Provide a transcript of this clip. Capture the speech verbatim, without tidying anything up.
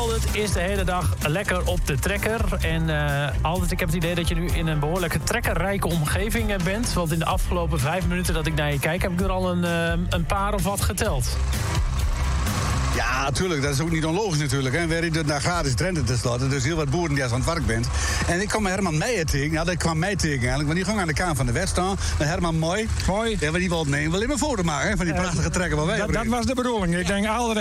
Aldert is de hele dag lekker op de trekker. En uh, Aldert, ik heb het idee dat je nu in een behoorlijke trekkerrijke omgeving uh, bent. Want in de afgelopen vijf minuten dat ik naar je kijk, heb ik er al een, uh, een paar of wat geteld. Ja, natuurlijk. Dat is ook niet onlogisch natuurlijk. Hè. We hebben daar gratis Drenthe tenslotte. Dus heel wat boeren die als aan het werk bent. En ik kwam Herman Meijer tegen. Ja, dat kwam mij tegen eigenlijk. Want die ging aan de kant van de wet staan. En Herman mooi. Mooi. Ja, maar die wilde nemen. Wil even een foto maken hè, van die prachtige trekker waar wij dat, dat was de bedoeling. Ik denk, Aldert